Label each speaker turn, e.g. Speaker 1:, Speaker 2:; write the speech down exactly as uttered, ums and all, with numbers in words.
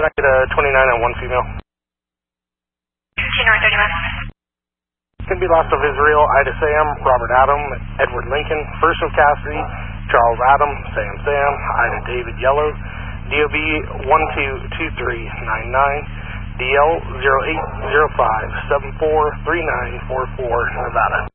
Speaker 1: Can I get a twenty-nine and one female?
Speaker 2: North thirty-one.
Speaker 1: Can be lost of Israel, Ida Sam, Robert Adam, Edward Lincoln, First of Cassidy, Charles Adam, Sam Sam, Ida David Yellow, D O B one two two three nine nine, D L zero eight zero five seven four three nine four four, Nevada.